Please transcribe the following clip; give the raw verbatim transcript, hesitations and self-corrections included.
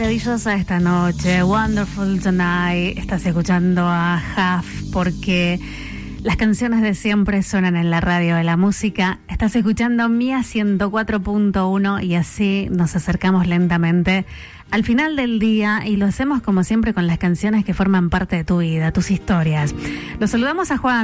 maravillosa esta noche, Wonderful Tonight. Estás escuchando a Huff porque las canciones de siempre suenan en la radio de la música. Estás escuchando Mía ciento cuatro punto uno y así nos acercamos lentamente al final del día y lo hacemos como siempre con las canciones que forman parte de tu vida, tus historias. Los saludamos a Juan.